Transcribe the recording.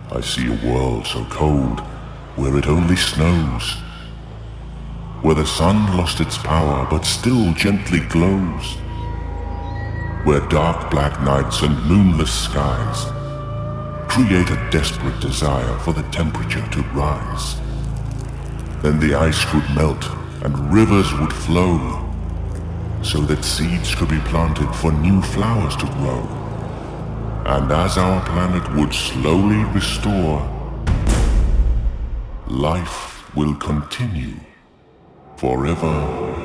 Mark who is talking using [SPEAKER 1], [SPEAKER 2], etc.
[SPEAKER 1] I see a world so cold, where it only snows, where the sun lost its power but still gently glows, where dark black nights and moonless skies create a desperate desire for the temperature to rise. Then the ice could melt and rivers would flow, so that seeds could be planted for new flowers to grow. And as our planet would slowly restore, life will continue forever